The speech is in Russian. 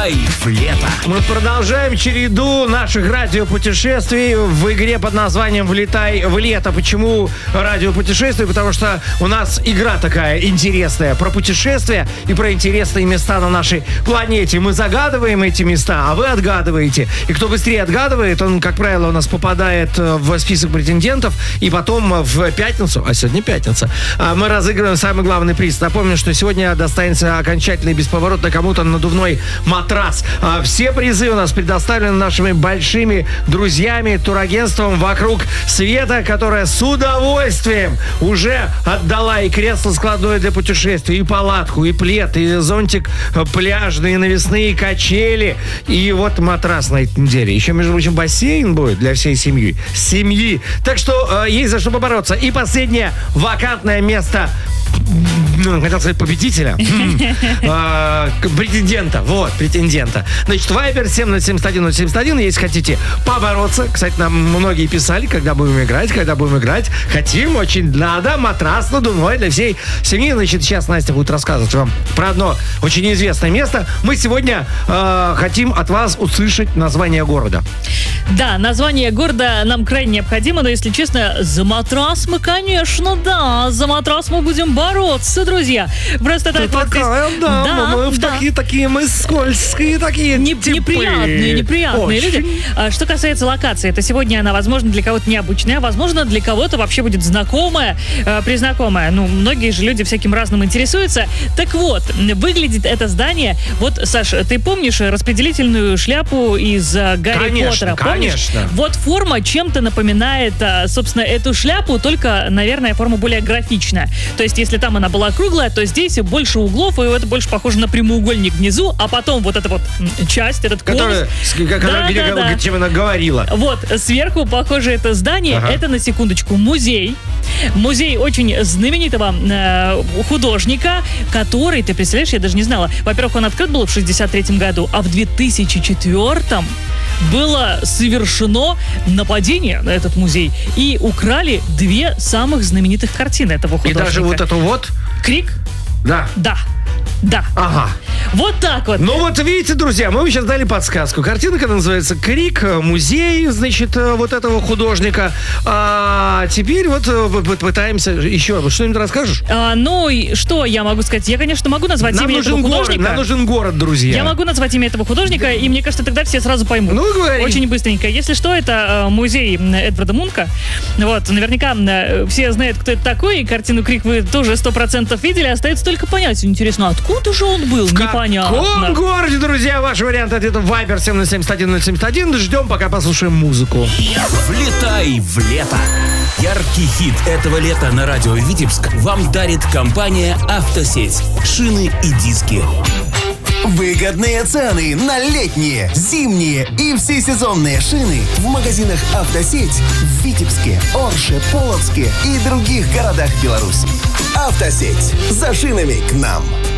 Влетай в лето. Мы продолжаем череду наших радиопутешествий в игре под названием «Влетай в лето». Почему радиопутешествия? Потому что у нас игра такая интересная про путешествия и про интересные места на нашей планете. Мы загадываем эти места, а вы отгадываете. И кто быстрее отгадывает, он, как правило, у нас попадает в список претендентов. И потом в пятницу, а сегодня пятница, мы разыгрываем самый главный приз. Напомню, что сегодня достанется окончательно и бесповоротно кому-то надувной матрас. Все призы у нас предоставлены нашими большими друзьями, турагентством «Вокруг света», которое с удовольствием уже отдала и кресло складное для путешествий, и палатку, и плед, и зонтик пляжный, и навесные качели, и вот матрас на этой неделе. Еще, между прочим, бассейн будет для всей семьи. Так что есть за что побороться. И последнее вакантное место, хотел сказать, победителя. Претендента. Значит, Viber 707-171, если хотите побороться. Кстати, нам многие писали, когда будем играть. Хотим, очень надо, матрас надувной для всей семьи. Значит, сейчас Настя будет рассказывать вам про одно очень известное место. Мы сегодня хотим от вас услышать название города. Да, название города нам крайне необходимо, но, если честно, за матрас мы, конечно, за матрас мы будем бороться, друзья. Просто так вот здесь... Мы такие мы скользкие, такие неприятные люди. Что касается локации, то сегодня она, возможно, для кого-то необычная, возможно, для кого-то вообще будет знакомая, признакомая. Многие же люди всяким разным интересуются. Так вот, выглядит это здание... Вот, Саш, ты помнишь распределительную шляпу из Гарри Поттера? Конечно. Вот форма чем-то напоминает, собственно, эту шляпу, только, наверное, форма более графичная. То есть, если там она была круглая, то здесь больше углов, и это больше похоже на прямоугольник внизу, а потом вот эта вот часть, этот конус... Чем она говорила. Вот, сверху, похоже, это здание, это, на секундочку, музей. Музей очень знаменитого художника, который, ты представляешь, я даже не знала. Во-первых, он открыт был в 1963 году, а в 2004 было совершено нападение на этот музей. И украли 2 самых знаменитых картины этого художника. И даже вот эту вот? «Крик»? Да. Ага. Вот так вот. Ну вот видите, друзья, мы вам сейчас дали подсказку. Картинка называется «Крик», музей, значит, вот этого художника. А теперь вот пытаемся еще. Что-нибудь расскажешь? И что я могу сказать? Я, конечно, могу назвать имя этого художника. Нам нужен город, друзья. Я могу назвать имя этого художника, и мне кажется, тогда все сразу поймут. Говори. Очень быстренько. Если что, это музей Эдварда Мунка. Вот, наверняка все знают, кто это такой, и картину «Крик» вы тоже 100% видели. Остается только понять. Интересно, откуда же он был? Непонятно. В каком городе, друзья? Ваши варианты ответа в Viber 707-171. Ждем, пока послушаем музыку. Влетай в лето. Яркий хит этого лета на радио Витебск вам дарит компания «Автосеть». Шины и диски. Выгодные цены на летние, зимние и всесезонные шины в магазинах «Автосеть» в Витебске, Орше, Полоцке и других городах Беларуси. «Автосеть». За шинами к нам.